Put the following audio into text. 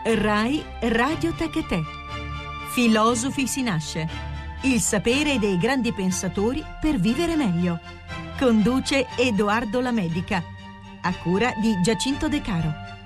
Rai Radio Techetè. Filosofi si nasce. Il sapere dei grandi pensatori per vivere meglio. Conduce Edoardo Lamedica. A cura di Giacinto De Caro.